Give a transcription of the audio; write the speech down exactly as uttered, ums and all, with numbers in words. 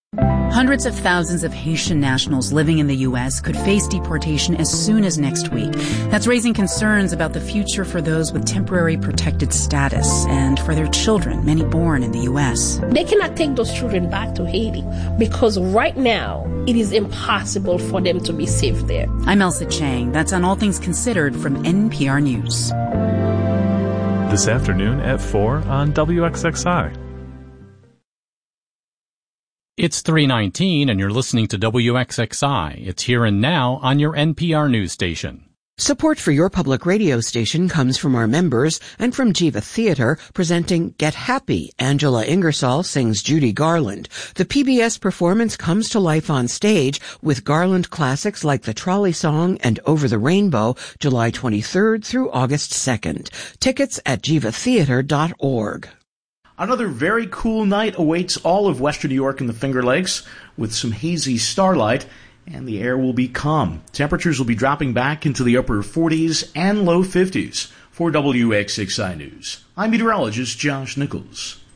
Hundreds of thousands of Haitian nationals living in the U S could face deportation as soon as next week. That's raising concerns about the future for those with temporary protected status and for their children, many born in the U S. They cannot take those children back to Haiti because right now it is impossible for them to be safe there. I'm Elsa Chang. That's on All Things Considered from N P R News. This afternoon at four on W X X I. It's three nineteen and you're listening to W X X I. It's Here and Now on your N P R news station. Support for your public radio station comes from our members and from Jiva Theater presenting Get Happy. Angela Ingersoll sings Judy Garland. The P B S performance comes to life on stage with Garland classics like The Trolley Song and Over the Rainbow, July twenty-third through August second. Tickets at jiva theater dot org. Another very cool night awaits all of western New York and the Finger Lakes with some hazy starlight, and the air will be calm. Temperatures will be dropping back into the upper forties and low fifties. For W X X I News, I'm meteorologist Josh Nichols.